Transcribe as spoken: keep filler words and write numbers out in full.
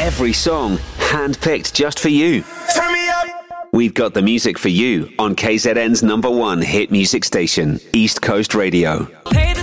Every song handpicked just for you. Turn me up. We've got the music for you on K Z N's number one hit music station, East Coast Radio. Hey,